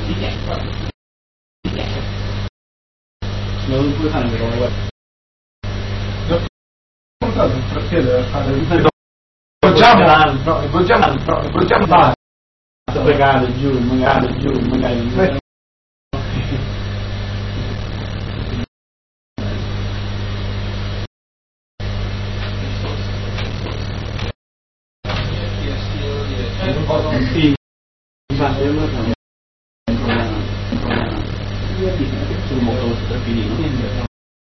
Non puoi fare come guarda. L'ho portato il fratello a fare il appoggiamo basta. Magari giù. Sì, infatti è un problema. Io dico che sono molto strapinino.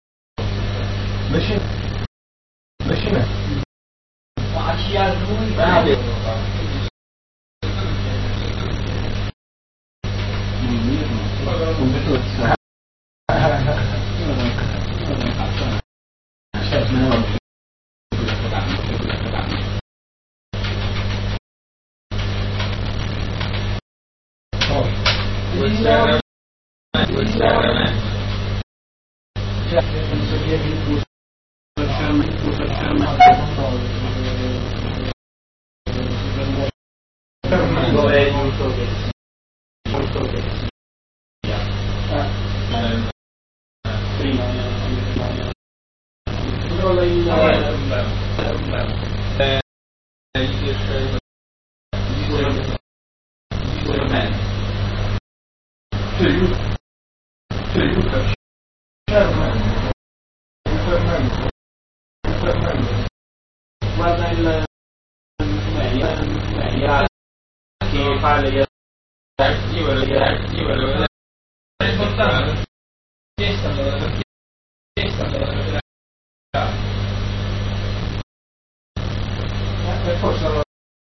Vicino. Ma ci ha lui bravo. Guarda il che fa le forse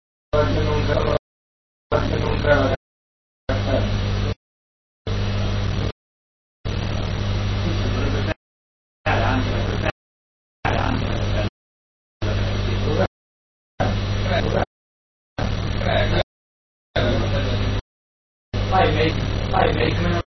non crava Vai,